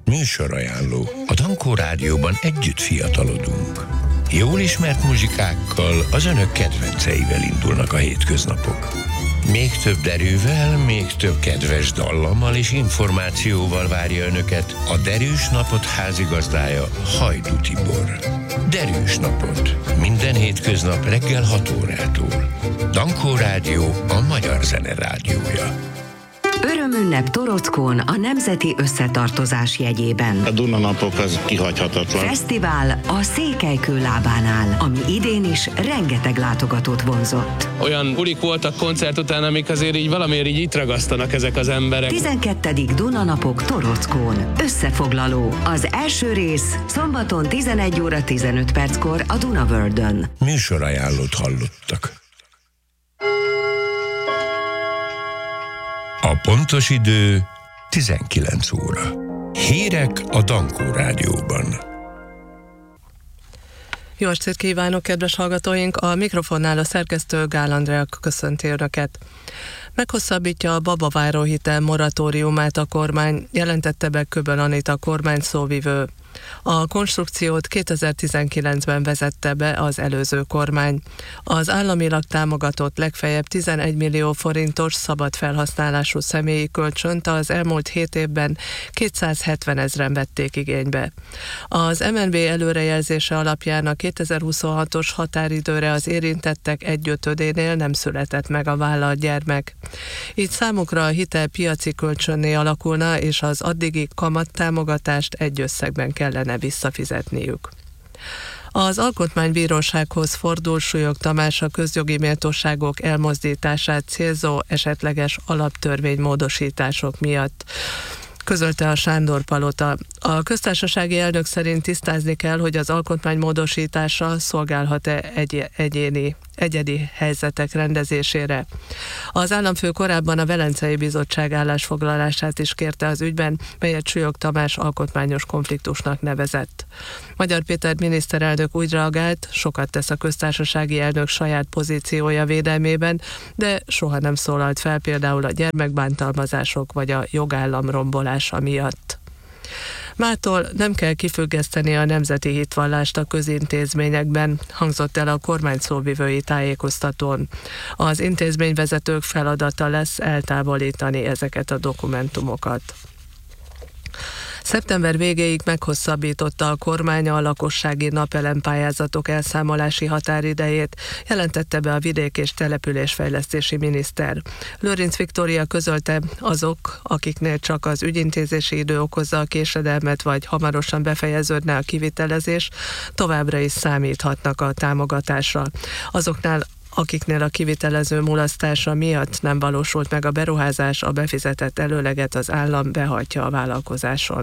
Műsorajánló. A Dankó Rádióban együtt fiatalodunk. Jól ismert muzsikákkal, az önök kedvenceivel indulnak a hétköznapok. Még több derűvel, még több kedves dallammal és információval várja önöket a Derűs Napot házigazdája, Hajdú Tibor. Derűs Napot. Minden hétköznap reggel 6 órától. Dankó Rádió, a magyar zene rádiója. Örömünnep Torockón a Nemzeti Összetartozás jegyében. A Duna-napok az kihagyhatatlan. Fesztivál a Székelykő lábánál, ami idén is rengeteg látogatót vonzott. Olyan bulik voltak koncert után, amik azért így valamiért így itt ragasztanak ezek az emberek. 12. Duna-napok Torockón. Összefoglaló. Az első rész szombaton 11 óra 15 perckor a Duna-Worldön. Műsorajánlót hallottak. A pontos idő 19 óra. Hírek a Dankó Rádióban. Jó estét kívánok, kedves hallgatóink! A mikrofonnál a szerkesztő Gál Andrea köszönti Önöket. Meghosszabbítja a babaváró hitel moratóriumát a kormány, jelentette be Köbön Anita kormány szóvivő. A konstrukciót 2019-ben vezette be az előző kormány. Az államilag támogatott legfeljebb 11 millió forintos szabad felhasználású személyi kölcsönt az elmúlt 7 évben 270 000-en vették igénybe. Az MNB előrejelzése alapján a 2026-os határidőre az érintettek 1/5-énél nem született meg a vállalt gyermek. Így számukra a hitel piaci kölcsönné alakulna, és az addigi kamattámogatást egy összegben kellene visszafizetniük. Az Alkotmánybírósághoz fordul Súlyog Tamás a közjogi méltóságok elmozdítását célzó esetleges alaptörvénymódosítások miatt, közölte a Sándor Palota. A köztársasági elnök szerint tisztázni kell, hogy az alkotmány módosítása szolgálhat-e egyedi helyzetek rendezésére. Az államfő korábban a Velencei Bizottság állásfoglalását is kérte az ügyben, melyet Súlyog Tamás alkotmányos konfliktusnak nevezett. Magyar Péter miniszterelnök úgy reagált, sokat tesz a köztársasági elnök saját pozíciója védelmében, de soha nem szólalt fel például a gyermekbántalmazások vagy a jogállam rombolása miatt. Mától nem kell kifüggeszteni a nemzeti hitvallást a közintézményekben, hangzott el a kormány szóvivői tájékoztatón. Az intézményvezetők feladata lesz eltávolítani ezeket a dokumentumokat. Szeptember végéig meghosszabbította a kormány a lakossági napelempályázatok elszámolási határidejét, jelentette be a vidék- és településfejlesztési miniszter. Lőrinc Viktória közölte, azok, akiknél csak az ügyintézési idő okozza a késedelmet, vagy hamarosan befejeződne a kivitelezés, továbbra is számíthatnak a támogatásra. Azoknál, akiknél a kivitelező mulasztása miatt nem valósult meg a beruházás, a befizetett előleget az állam behajtja a vállalkozáson.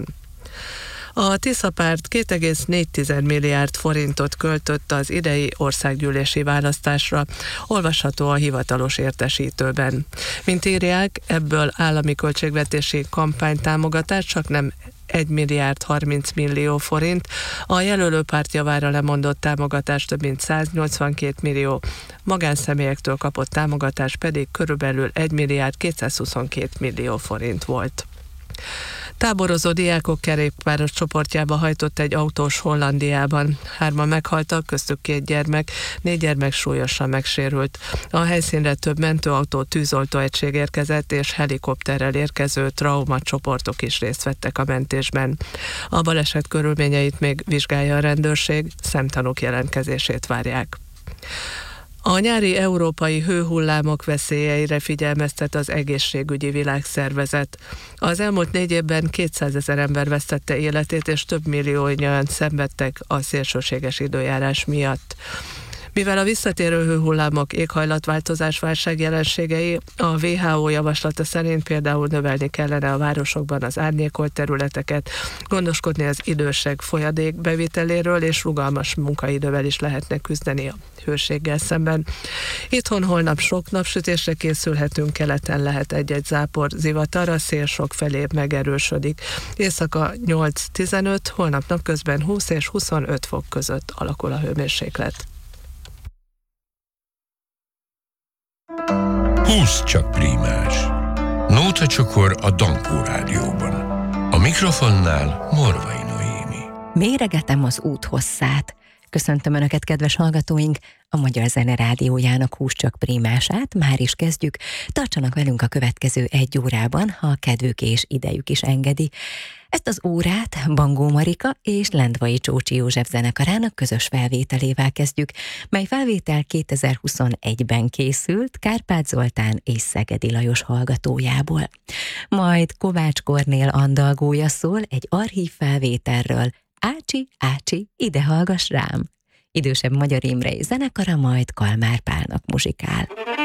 A Tisza-párt 2,4 milliárd forintot költött az idei országgyűlési választásra, olvasható a hivatalos értesítőben. Mint írják, ebből állami költségvetési kampánytámogatás csak nem 1 milliárd 30 millió forint, a jelölő párt javára lemondott támogatás több mint 182 millió, magánszemélyektől kapott támogatás pedig körülbelül 1 milliárd 222 millió forint volt. Táborozó diákok kerékpáros csoportjába hajtott egy autós Hollandiában. 3 meghaltak, köztük 2 gyermek, 4 gyermek súlyosan megsérült. A helyszínre több mentőautó, tűzoltóegység érkezett, és helikopterrel érkező traumacsoportok is részt vettek a mentésben. A baleset körülményeit még vizsgálja a rendőrség, szemtanúk jelentkezését várják. A nyári európai hőhullámok veszélyeire figyelmeztet az Egészségügyi Világszervezet. Az elmúlt 4 évben 200 000 ember vesztette életét, és több millióan szenvedtek a szélsőséges időjárás miatt. Mivel a visszatérő hőhullámok éghajlatváltozás válságjelenségei, a WHO javaslata szerint például növelni kellene a városokban az árnyékolt területeket, gondoskodni az idősek folyadék beviteléről, és rugalmas munkaidővel is lehetne küzdeni a hőséggel szemben. Itthon holnap sok napsütésre készülhetünk, keleten lehet egy-egy zápor, zivatar, a szél sok felé megerősödik. Éjszaka 8-15, holnap napközben 20 és 25 fok között alakul a hőmérséklet. 20 csak prímás. Nóta csokor a Dankó Rádióban. A mikrofonnál Morvai Noémi. Méregetem az út hosszát. Köszöntöm Önöket, kedves hallgatóink! A Magyar Zene Rádiójának Húscsak prímását már is kezdjük. Tartsanak velünk a következő 1 órában, ha a kedvük és idejük is engedi. Ezt az órát Bangó Marika és Lendvai Csócsi József zenekarának közös felvételével kezdjük, mely felvétel 2021-ben készült Kárpát Zoltán és Szegedi Lajos hallgatójából. Majd Kovács Kornél andalgója szól egy archív felvételről, Ácsi, Ácsi, ide hallgass rám! Idősebb Magyar Imre zenekara majd Kalmár Pálnak muzsikál.